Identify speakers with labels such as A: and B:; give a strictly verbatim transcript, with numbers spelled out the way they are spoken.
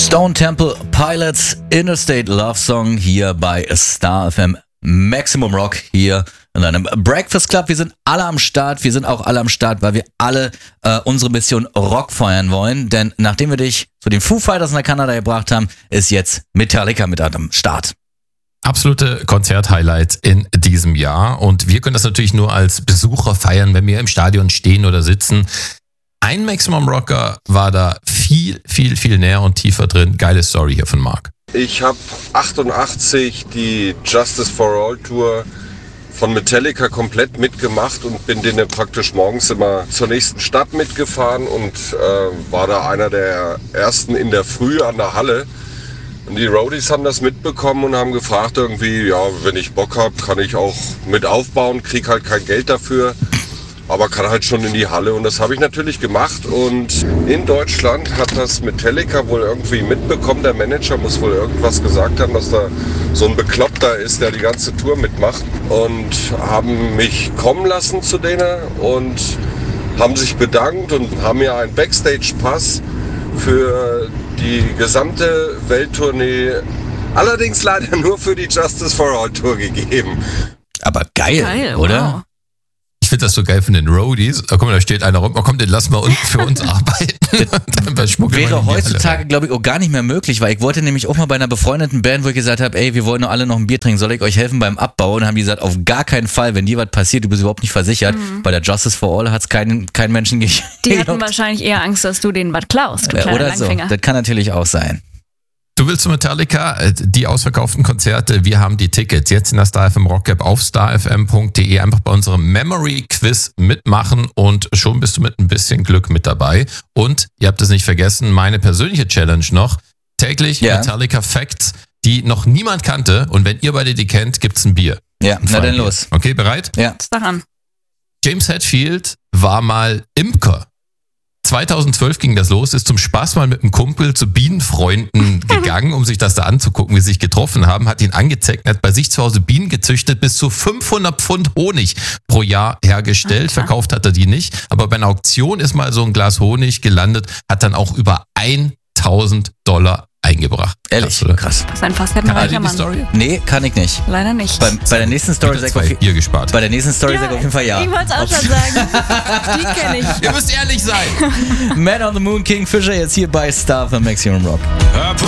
A: Stone Temple Pilots Interstate Love Song hier bei Star F M Maximum Rock hier in einem Breakfast Club. Wir sind alle am Start, wir sind auch alle am Start, weil wir alle äh, unsere Mission Rock feiern wollen, denn nachdem wir dich zu den Foo Fighters nach Kanada gebracht haben, ist jetzt Metallica mit am Start.
B: Absolute Konzert-Highlights in diesem Jahr und wir können das natürlich nur als Besucher feiern, wenn wir im Stadion stehen oder sitzen. Ein Maximum Rocker war da viel, viel, viel näher und tiefer drin. Geile Story hier von Marc.
C: Ich habe achtundachtzig die Justice for All Tour von Metallica komplett mitgemacht und bin denen praktisch morgens immer zur nächsten Stadt mitgefahren und äh, war da einer der ersten in der Früh an der Halle. Und die Roadies haben das mitbekommen und haben gefragt irgendwie, ja, wenn ich Bock habe, kann ich auch mit aufbauen, krieg halt kein Geld dafür, aber kann halt schon in die Halle. Und das habe ich natürlich gemacht. Und in Deutschland hat das Metallica wohl irgendwie mitbekommen. Der Manager muss wohl irgendwas gesagt haben, dass da so ein Bekloppter ist, der die ganze Tour mitmacht. Und haben mich kommen lassen zu denen und haben sich bedankt und haben mir einen Backstage-Pass für die gesamte Welttournee, allerdings leider nur für die Justice for All Tour gegeben.
A: Aber geil,
D: geil
A: oder?
D: Wow.
B: Ich finde das so geil von den Roadies. Da, komm, da steht einer rum, oh, komm, den lassen wir uns für uns arbeiten.
A: Wäre heutzutage, glaube ich, auch gar nicht mehr möglich, weil ich wollte nämlich auch mal bei einer befreundeten Band, wo ich gesagt habe, ey, wir wollen nur alle noch ein Bier trinken, soll ich euch helfen beim Abbau? Und haben die gesagt, auf gar keinen Fall, wenn dir was passiert, du bist überhaupt nicht versichert. Mhm. Bei der Justice for All hat es keinen, keinen Menschen gegeben.
D: Die hatten wahrscheinlich eher Angst, dass du denen was klaust, du kleiner
A: Oder
D: Langfinger.
A: so, das kann natürlich auch sein.
B: Du willst zu Metallica, die ausverkauften Konzerte, wir haben die Tickets. Jetzt in der Star F M Rock App auf star f m punkt d e einfach bei unserem Memory Quiz mitmachen und schon bist du mit ein bisschen Glück mit dabei. Und ihr habt es nicht vergessen, meine persönliche Challenge noch, täglich ja. Metallica Facts, die noch niemand kannte und wenn ihr beide die kennt, gibt's ein Bier.
A: Ja, na dann los.
B: Okay, bereit?
A: Ja.
D: Was daran?
B: James Hetfield war mal Imker. zweitausendzwölf ging das los, ist zum Spaß mal mit einem Kumpel zu Bienenfreunden gegangen, um sich das da anzugucken, wie sie sich getroffen haben, hat ihn angezeigt, hat bei sich zu Hause Bienen gezüchtet, bis zu fünfhundert Pfund Honig pro Jahr hergestellt,
D: Alter.
B: Verkauft hat er die nicht, aber bei einer Auktion ist mal so ein Glas Honig gelandet, hat dann auch über tausend Dollar eingebracht.
A: Ehrlich?
B: Krass,
A: Krass.
D: Das ist ein fast ein
B: Kann
D: reicher
B: die
D: Mann.
B: Story?
A: Nee, kann ich nicht.
D: Leider nicht.
A: Bei, bei der nächsten Story sag ich auf,
B: Bier gespart.
A: bei der nächsten Story
D: Ja,
A: sag ich auf jeden Fall ja.
D: Ich wollte es auch schon sagen. Die kenne ich.
B: Ihr müsst ehrlich sein.
A: Man on the Moon, King Fisher jetzt hier bei Star F M Maximum Rock.